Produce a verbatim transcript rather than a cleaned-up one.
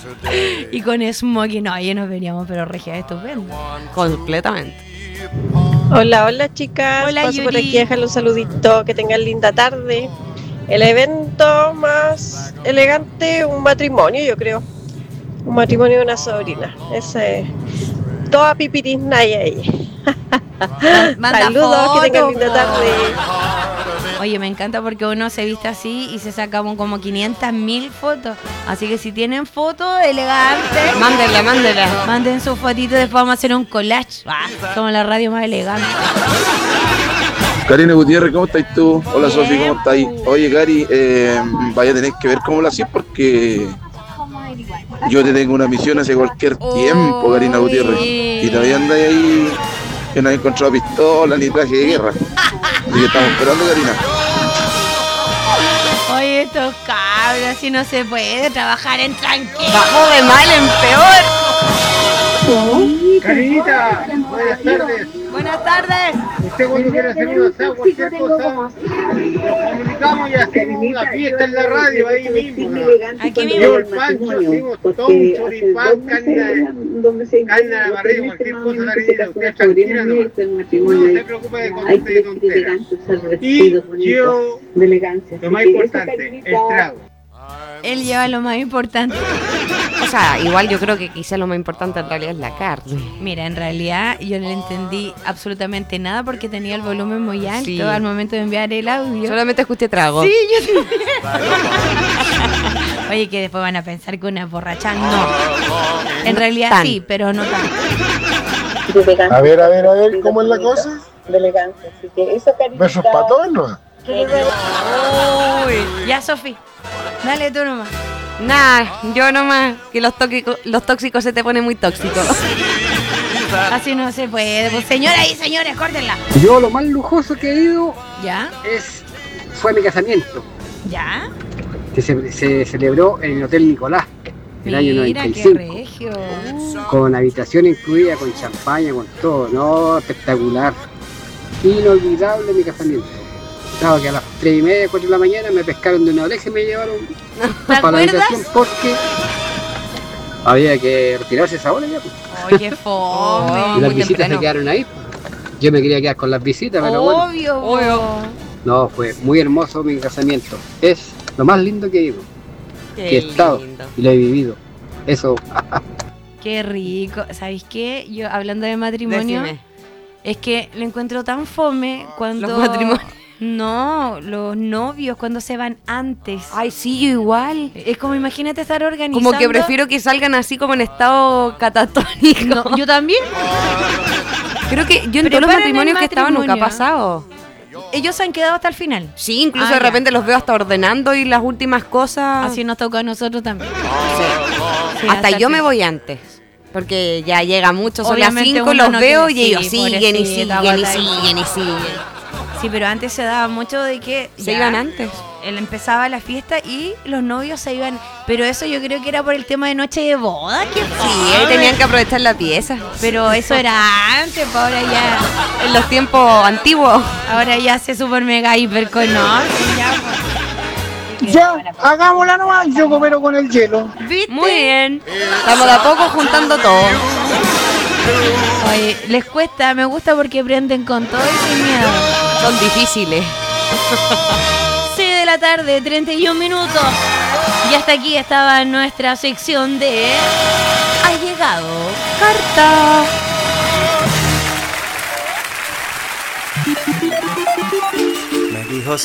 Y con smoking, no, y nos veníamos, pero regia estupendo. Completamente. Hola, hola chicas. Hola, Paso por Yuri. aquí a dejarle un saludito. Que tengan linda tarde. El evento más elegante, un matrimonio, yo creo. Un matrimonio de una sobrina. Ese. Toda pipiris naya ahí. Manda Saludos, foto, que tengan linda po. tarde. Oye, me encanta porque uno se viste así y se sacamos como quinientas mil fotos. Así que si tienen fotos elegantes, Mándenla, mándenla. manden sus fotitos, después vamos a hacer un collage. Ah, somos la radio más elegante. Karina Gutiérrez, ¿cómo estás tú? Hola Bien. Sofi, ¿cómo estás? Oye Cari, eh, vaya a tener que ver cómo lo haces porque yo te tengo una misión hace cualquier tiempo, Karina Gutiérrez. Y todavía andas ahí, que no has encontrado pistola ni traje de guerra. Así que estamos esperando, Karina. Oye, estos cabros, así no se puede trabajar en tranquilo. Bajó de mal en peor. Carinita, buenas tardes. Buenas tardes. Usted cuando quiere hacer una asado, cualquier cosa, nos comunicamos y hacemos una fiesta en la radio ahí mismo. ¿No? Aquí mismo. Yo el Pancho, hacemos todo un choripán, carne, carne a la parrilla, cualquier cosa, Carinita. Usted tranquila, no, no se preocupe de cosas de tonteras. Y yo, lo más importante, el trago. Él lleva lo más importante. O sea, igual yo creo que quizá lo más importante en realidad es la carne. Mira, en realidad yo no le entendí absolutamente nada porque tenía el volumen muy alto Sí. al momento de enviar el audio. Solamente escuché trago. Sí, yo también. Oye, que después van a pensar que una borracha. No. En realidad Tan. sí, pero no tanto. A ver, a ver, a ver, ¿cómo es la cosa? De elegancia, así que eso, Karina. Besos para todos, ¿no? Uy, ya, Sofi. Dale tú nomás. Nah, yo nomás, que los tóxicos, los tóxicos se te ponen muy tóxicos. Así no se puede. Pues, señora y señores, córtenla. Yo lo más lujoso que he ido ¿Ya? es fue mi casamiento, ¿Ya? que se, se celebró en el Hotel Nicolás el año Mira, noventa y qué cinco, regio. con habitación incluida, con champaña, con todo, no, espectacular, inolvidable mi casamiento. Claro que a las tres y media, cuatro de la mañana me pescaron de una oreja y me llevaron ¿Te para la acuerdas? habitación porque había que retirarse esa hora ya, pues. Oye, fome. Y las muy visitas temprano. se quedaron ahí. Yo me quería quedar con las visitas, pero bueno. Obvio, Obvio. po. No, fue muy hermoso mi casamiento. Es lo más lindo que he ido, Qué que he estado lindo. y lo he vivido. Eso, Qué rico. ¿Sabéis qué? Yo, hablando de matrimonio, Decime. es que lo encuentro tan fome cuando... Los matrimonios. No, los novios cuando se van antes. Ay, sí, yo igual. Es como, imagínate estar organizando... Como que prefiero que salgan así como en estado catatónico. No, yo también. Creo que yo en todos los Preparen el matrimonios que estaba nunca ha matrimonio. pasado. Ellos se han quedado hasta el final. Sí, incluso Ah, de ya. repente los veo hasta ordenando y las últimas cosas. Así nos tocó a nosotros también. Sí, hasta yo el me fin. voy antes. Porque ya llega mucho, son Obviamente las cinco, uno los no veo quiere- y ellos sí, siguen y pobrecita, siguen y guatay. siguen y siguen. Sí, pero antes se daba mucho de que... Se ya, iban antes. Él empezaba la fiesta y los novios se iban... Pero eso yo creo que era por el tema de noche de boda. ¿Qué Sí, ahí tenían que aprovechar la pieza. Pero eso era antes, pues ahora ya... En los tiempos antiguos. Ahora ya se super mega hiper conoce. Ya, pues. Ya, hagámosla nomás, yo coopero con el hielo. ¿Viste? Muy bien. Estamos de a poco juntando todo. Oye, les cuesta, me gusta porque prenden con todo y sin miedo. Son difíciles. seis de la tarde, treinta y un minutos. Y hasta aquí estaba nuestra sección de... Ha llegado carta. Me dijo